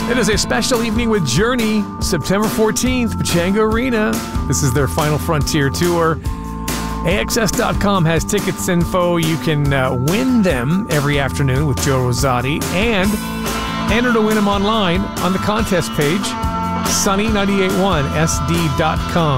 It is a special evening with Journey, September 14th, Pechanga Arena. This is their Final Frontier tour. AXS.com has tickets info. You can win them every afternoon with Joe Rosati and enter to win them online on the contest page, sunny981sd.com.